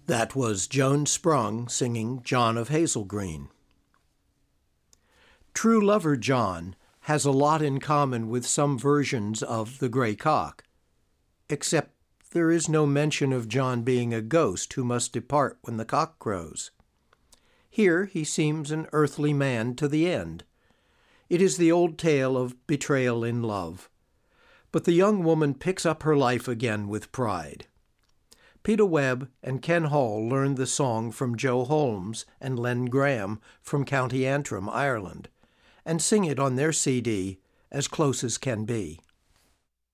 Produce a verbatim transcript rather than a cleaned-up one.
That was Joan Sprung singing John of Hazel Green. True Lover John has a lot in common with some versions of The Grey Cock, except there is no mention of John being a ghost who must depart when the cock crows. Here he seems an earthly man to the end. It is the old tale of betrayal in love, but the young woman picks up her life again with pride. Peter Webb and Ken Hall learned the song from Joe Holmes and Len Graham from County Antrim, Ireland, and sing it on their C D, As Close as Can Be.